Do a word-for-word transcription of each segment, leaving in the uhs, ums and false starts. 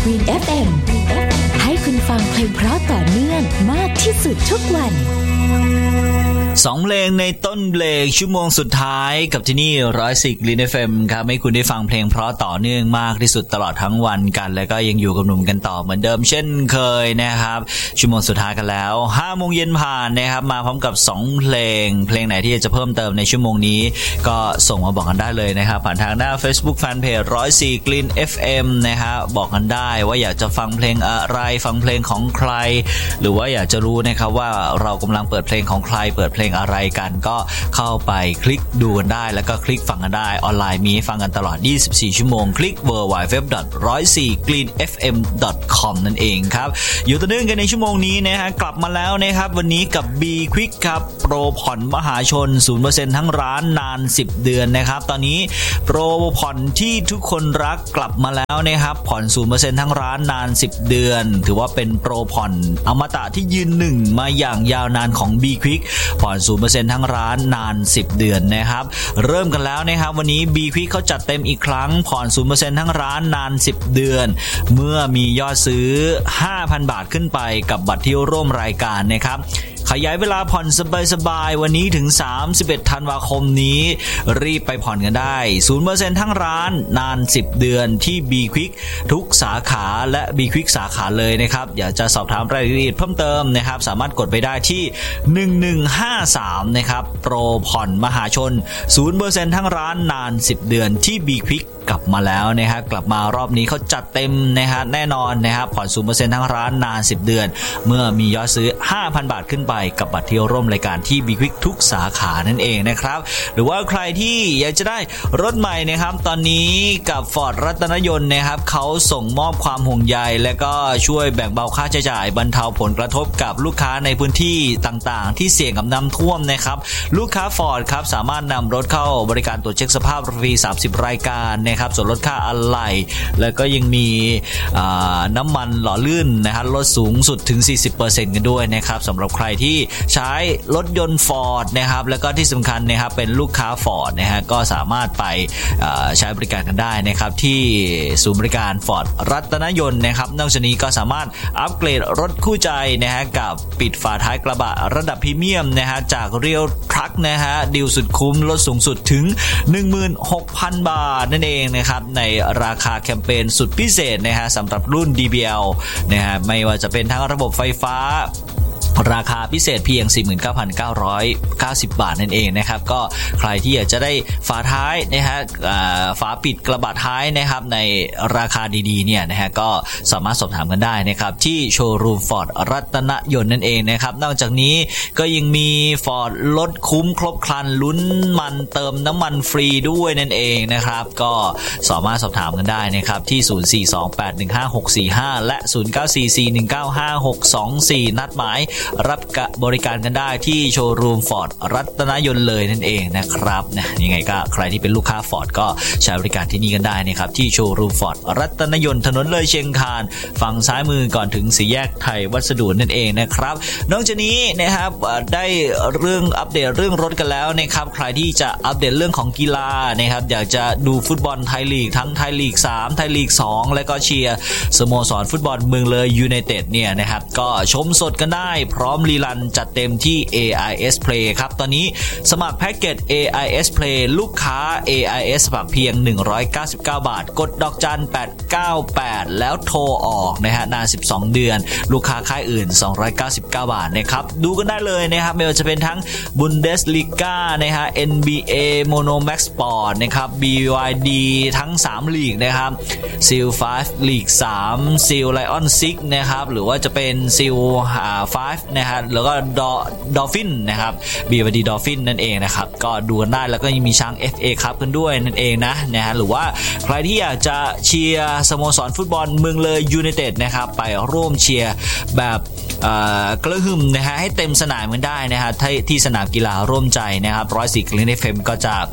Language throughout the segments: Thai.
Green เอฟ เอ็ม ให้คุณฟังเพลงเพราะต่อเนื่องมากที่สุดทุกวันสองเพลงในต้นเบรกชั่วโมงสุดท้ายกับที่นี่หนึ่งศูนย์สี่ Green เอฟ เอ็ม ครับให้คุณได้ฟังเพลงเพราะต่อเนื่องมากที่สุดตลอดทั้งวันกันแล้วก็ยังอยู่กับหนุ่มกันต่อเหมือนเดิมเช่นเคยนะครับชั่วโมงสุดท้ายกันแล้ว ห้าโมงเย็นผ่านนะครับมาพร้อมกับสองเพลงเพลงไหนที่จะเพิ่มเติมในชั่วโมงนี้ก็ส่งมาบอกกันได้เลยนะครับผ่านทางหน้า Facebook Fanpage หนึ่งศูนย์สี่ Green เอฟ เอ็ม นะครับบอกกันได้ว่าอยากจะฟังเพลงอะไรฟังเพลงของใครหรือว่าอยากจะรู้นะครับว่าเรากำลังเปิดเพลงของใครเปิดเพลงอะไรกันก็เข้าไปคลิกดูกันได้แล้วก็คลิกฟังกันได้ออนไลน์มีให้ฟังกันตลอดยี่สิบสี่ชั่วโมงคลิก ดับเบิลยู ดับเบิลยู ดับเบิลยู ดอท หนึ่งศูนย์สี่ กรีน เอฟ เอ็ม ดอท คอม นั่นเองครับอยู่ต่อเนื่องกันในชั่วโมงนี้นะฮะกลับมาแล้วนะครับวันนี้กับ B Quick ครับโปรผ่อนมหาชน ศูนย์เปอร์เซ็นต์ ทั้งร้านนานสิบเดือนนะครับตอนนี้โปรผ่อนที่ทุกคนรักกลับมาแล้วนะครับผ่อน ศูนย์เปอร์เซ็นต์ ทั้งร้านนานสิบเดือนถือว่าเป็นโปรผ่อนอมตะที่ยืนหนึ่งมาอย่างยาวนานของ B Quick ผ่อน ศูนย์เปอร์เซ็นต์ ทั้งร้านนานสิบเดือนนะครับเริ่มกันแล้วนะครับวันนี้ B Quick เขาจัดเต็มอีกครั้งผ่อน ศูนย์เปอร์เซ็นต์ ทั้งร้านนานสิบเดือนเมื่อมียอดซื้อ ห้าพัน บาทขึ้นไปกับบัตรที่ร่วมรายการนะครับขยายเวลาผ่อนสบายๆวันนี้ถึงสามสิบเอ็ดธันวาคมนี้รีบไปผ่อนกันได้ ศูนย์เปอร์เซ็นต์ ทั้งร้านนานสิบเดือนที่ B Quick ทุกสาขาและ B Quick สาขาเลยนะครับอยากจะสอบถามรายละเอียดเพิ่มเติมนะครับสามารถกดไปได้ที่หนึ่งหนึ่งห้าสามนะครับโปรผ่อนมหาชน ศูนย์เปอร์เซ็นต์ ทั้งร้านนานสิบเดือนที่ B Quickกลับมาแล้วนะฮะกลับมารอบนี้เขาจัดเต็มนะฮะแน่นอนนะครับผ่อน ศูนย์เปอร์เซ็นต์ ทั้งร้านนานสิบเดือนเมื่อมียอดซื้อ ห้าพัน บาทขึ้นไปกับบัตรเที่ยวร่วมรายการที่ B Quick ทุกสาขานั่นเองนะครับหรือว่าใครที่อยากจะได้รถใหม่นะครับตอนนี้กับ Ford รัตนยนต์นะครับเขาส่งมอบความห่วงใยและก็ช่วยแบ่งเบาค่าใช้จ่ายบรรเทาผลกระทบกับลูกค้าในพื้นที่ต่างๆที่เสี่ยงกับน้ำท่วมนะครับลูกค้า Ford ครับสามารถนำรถเข้าบริการตรวจเช็คสภาพฟรีสามสิบรายการนะครับส่วนลดค่าอะไหล่แล้วก็ยังมีน้ำมันหล่อลื่นนะฮะลดสูงสุดถึง สี่สิบเปอร์เซ็นต์ กันด้วยนะครับสำหรับใครที่ใช้รถยนต์ Ford นะครับแล้วก็ที่สำคัญนะครับเป็นลูกค้า Ford นะฮะก็สามารถไปใช้บริการกันได้นะครับที่ศูนย์บริการ Ford รัตนยนต์นะครับนอกจากนี้ก็สามารถอัปเกรดรถคู่ใจนะฮะกับปิดฝาท้ายกระบะระดับพรีเมียมนะฮะจาก Real Truck นะฮะดีลสุดคุ้มลดสูงสุดถึง หนึ่งหมื่นหกพัน บาทนั่นเองนะครับในราคาแคมเปญสุดพิเศษนะฮะสำหรับรุ่น ดี บี แอล นะฮะไม่ว่าจะเป็นทั้งระบบไฟฟ้าราคาพิเศษเพียง สี่หมื่นเก้าพันเก้าร้อยเก้าสิบ บาทนั่นเองนะครับก็ใครที่อยากจะได้ฝาท้ายนะฮะฝาปิดกระบะท้ายนะครับในราคาดีๆเนี่ยนะฮะก็สามารถสอบถามกันได้นะครับที่โชว์รูม Ford รัตนยนต์นั่นเองนะครับนอกจากนี้ก็ยังมี Ford ลดคุ้มครบครันลุ้นมันเติมน้ำมันฟรีด้วยนั่นเองนะครับก็สามารถสอบถามกันได้นะครับที่ศูนย์ สี่ สอง แปด หนึ่ง ห้า หก สี่ ห้าและศูนย์ เก้า สี่ สี่ หนึ่ง เก้า ห้า หก สอง สี่นัดหมายรับบริการกันได้ที่โชว์รูม Ford รัตนยนต์เลยนั่นเองนะครับนะยังไงก็ใครที่เป็นลูกค้า Ford ก็ใช้บริการที่นี่กันได้นะครับที่โชว์รูม Ford รัตนยนต์ถนนเลยเชียงคานฝั่งซ้ายมือก่อนถึงสี่แยกไทยวัสดุนั่นเองนะครับนอกจากนี้นะครับได้เรื่องอัปเดตเรื่องรถกันแล้วนะครับใครที่จะอัปเดตเรื่องของกีฬานะครับอยากจะดูฟุตบอลไทยลีกทั้งไทยลีกสามไทยลีกสองและก็เชียร์สโมสรฟุตบอลเมืองเลยยูไนเต็ดเนี่ยนะครับก็ชมสดกันได้พร้อมรีลันจัดเต็มที่ เอ ไอ เอส Play ครับตอนนี้สมัครแพ็กเกจ เอ ไอ เอส Play ลูกค้า เอ ไอ เอส สมัครเพียงหนึ่งร้อยเก้าสิบเก้าบาทกดดอกจันแปดเก้าแปดแล้วโทรออกนะฮะนานสิบสองเดือนลูกค้าค่ายอื่นสองร้อยเก้าสิบเก้าบาทนะครับดูกันได้เลยนะครับไม่ว่าจะเป็นทั้ง Bundesliga นะฮะ เอ็น บี เอ Monomax Sport นะครับ บี วาย ดี ทั้งสามลีกนะครับ ซี ไฟว์ ลีกสาม ซี Lion ซิกนะครับหรือว่าจะเป็น ซี ไฟว์ นะฮะแล้วก็ดอลฟินนะครับ บี วาย ดี Dolphin นั่นเองนะครับก็ดูกันได้แล้วก็ยังมีช้าง เอฟ เอ Cup กันด้วยนั่นเองนะนะฮะหรือว่าใครที่อยากจะเชียร์สโมสรฟุตบอลเมืองเลยยูไนเต็ดนะครับไปร่วมเชียร์แบบกระหึ่มนะฮะให้เต็มสนามกันได้นะฮะที่สนามกีฬาร่วมใจนะครับหนึ่งศูนย์สี่ Green เอฟ เอ็ม ก็จะ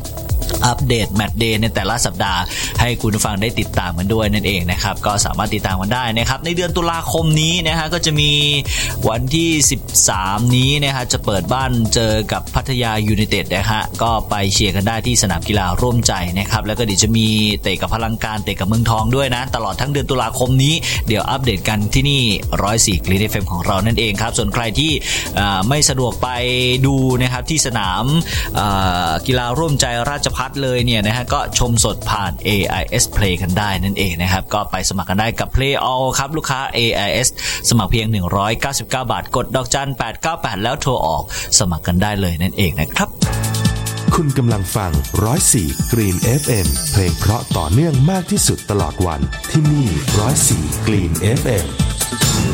อัปเดตแมตช์เดย์ในแต่ละสัปดาห์ให้คุณผู้ฟังได้ติดตามกันด้วยนั่นเองนะครับก็สามารถติดตามกันได้นะครับในเดือนตุลาคมนี้นะฮะก็จะมีวันที่สิบสามนี้นะฮะจะเปิดบ้านเจอกับพัทยายูไนเต็ดนะฮะก็ไปเชียร์กันได้ที่สนามกีฬาร่วมใจนะครับแล้วก็เดี๋ยวจะมีเตะกับพลังการเตะกับเมืองทองด้วยนะตลอดทั้งเดือนตุลาคมนี้เดี๋ยวอัปเดตกันที่นี่หนึ่งศูนย์สี่ Green เอฟ เอ็ม ของเรานั่นเองครับส่วนใครที่ไม่สะดวกไปดูนะครับที่สนามกีฬาร่วมใจราชภัฏเลยเนี่ยนะฮะก็ชมสดผ่าน เอ ไอ เอส Play กันได้นั่นเองนะครับก็ไปสมัครกันได้กับ Play All ครับลูกค้า เอ ไอ เอส สมัครเพียงหนึ่งร้อยเก้าสิบเก้าบาทกดดอกจันแปดเก้าแปดแล้วโทรออกสมัครกันได้เลยนั่นเองนะครับคุณกำลังฟังหนึ่งศูนย์สี่ Green เอฟ เอ็ม เพลงเพราะต่อเนื่องมากที่สุดตลอดวันที่นี่หนึ่งศูนย์สี่ Green เอฟ เอ็ม